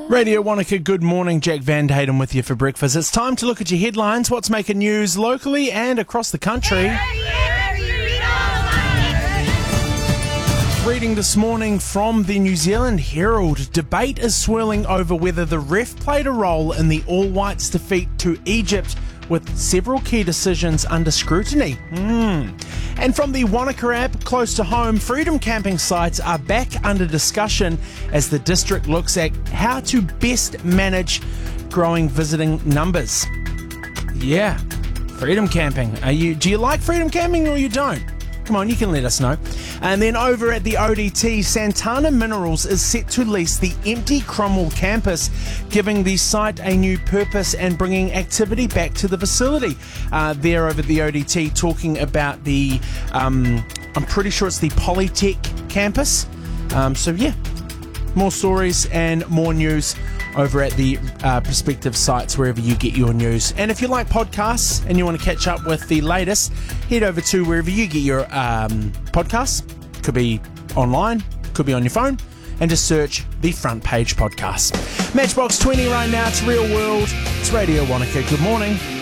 Radio Wanaka, good morning. Jack Van Hayden with you for breakfast. It's time to look at your headlines, what's making news locally and across the country. Reading this morning from the New Zealand Herald, debate is swirling over whether the ref played a role in the All Whites' defeat to Egypt, with several key decisions under scrutiny. And from the Wanaka app, close to home, freedom camping sites are back under discussion as the district looks at how to best manage growing visiting numbers. Yeah, freedom camping. Do you like freedom camping or you don't? Come on, you can let us know. And then over at the ODT, Santana Minerals is set to lease the empty Cromwell campus, giving the site a new purpose and bringing activity back to the facility. They're over at the ODT talking about the, I'm pretty sure it's the Polytech campus. So yeah, more stories and more news over at the prospective sites wherever you get your news. And if you like podcasts and you want to catch up with the latest, head over to wherever you get your podcasts. Could be online, could be on your phone, and just search the Front Page Podcast. Matchbox 20 right now, it's Real World, it's Radio Wanaka. Good morning.